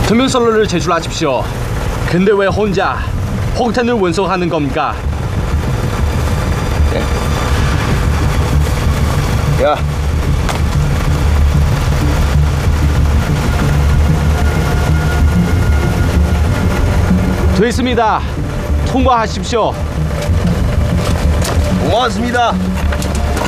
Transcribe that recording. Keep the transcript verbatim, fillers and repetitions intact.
투명선로를 제출하십시오. 근데 왜 혼자 폭탄을 운송하는 겁니까? 야, 됐습니다. 통과하십시오. 고맙습니다.